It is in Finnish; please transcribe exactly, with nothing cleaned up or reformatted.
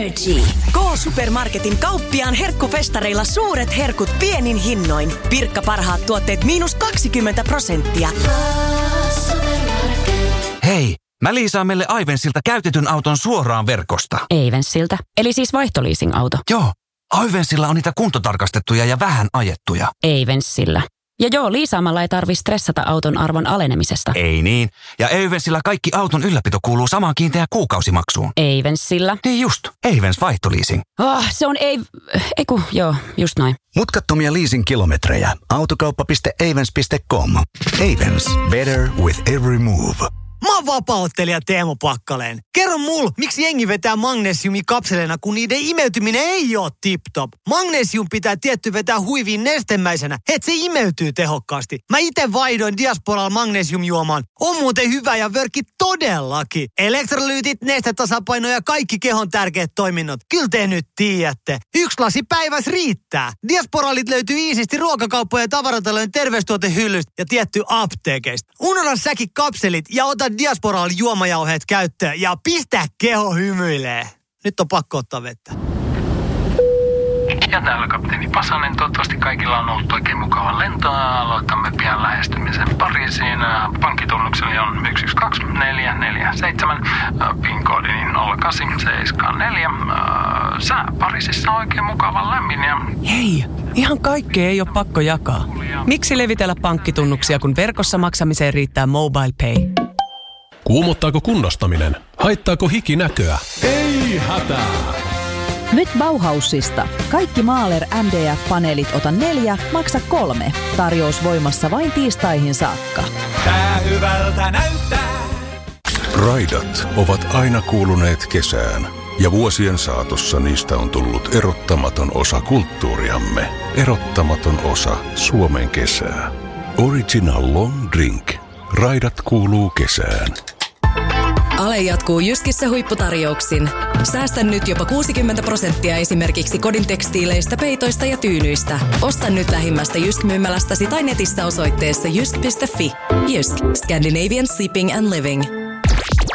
Energy. K-Supermarketin kauppiaan herkkufestareilla suuret herkut pienin hinnoin. Pirkka parhaat tuotteet miinus kaksikymmentä prosenttia. Hei, mä liisaan meille Aivensilta käytetyn auton suoraan verkosta. Aivensilta? Eli siis vaihtoliising-auto? Joo, Aivensilla on niitä kuntotarkastettuja ja vähän ajettuja. Aivensilla. Ja joo, liisaamalla ei tarvi stressata auton arvon alenemisesta. Ei niin. Ja Aivensilla kaikki auton ylläpito kuuluu samaan kiinteään kuukausimaksuun. Aivensilla. Niin just, Aivens vaihtoliising. Oh, se on ei... Eiku, joo, just noin. Mutkattomia leasing-kilometrejä. Autokauppa piste aivens piste com. Aivens. Better with every move. Mä oon vapaa-ottelija Teemu Pakkaleen. Kerro mul, miksi jengi vetää magnesiumi kapseleina, kun niiden imeytyminen ei oo tip-top. Magnesium pitää tietty vetää huiviin nestemäisenä, et se imeytyy tehokkaasti. Mä ite vaihdoin Diasporal magnesiumjuomaan. On muuten hyvä ja vörkki todellakin. Elektrolyytit, nestetasapaino ja kaikki kehon tärkeät toiminnot. Kyllä te nyt tiedätte. Yksi lasi päivässä riittää. Diasporalit löytyy iisisti ruokakauppojen ja tavaratalojen terveystuotehyllystä ja tietty apteekeista. Unohda säkin kapselit ja ota Diasporal juomajauheet käyttöön ja pistä keho hymyilee. Nyt on pakko ottaa vettä. Ja täällä kapteeni Pasanen. Toivottavasti kaikilla on ollut oikein mukava lentoa. Aloitamme pian lähestymisen Pariisiin. Pankkitunnukseni on yksi yksi kaksi neljä neljä seitsemän. PIN-koodini nolla kahdeksan seitsemän neljä. Sää Pariisissa on oikein mukava lämmin. Ja... Hei, ihan kaikkea ei ole pakko jakaa. Miksi levitellä pankkitunnuksia, kun verkossa maksamiseen riittää Mobile Pay? Kuumottaako kunnostaminen? Haittaako hiki näköä? Ei hätää! Nyt Bauhausista. Kaikki Mahler M D F-paneelit ota neljä, maksa kolme. Tarjous voimassa vain tiistaihin saakka. Tää hyvältä näyttää. Raidat ovat aina kuuluneet kesään. Ja vuosien saatossa niistä on tullut erottamaton osa kulttuuriamme. Erottamaton osa Suomen kesää. Original Long Drink. Raidat kuuluu kesään. Ale jatkuu Jyskissä huipputarjouksin. Säästä nyt jopa kuusikymmentä prosenttia esimerkiksi kodin tekstiileistä, peitoista ja tyynyistä. Osta nyt lähimmästä Jysk-myymälästäsi tai netissä osoitteessa jysk piste fi. Jysk. Scandinavian Sleeping and Living.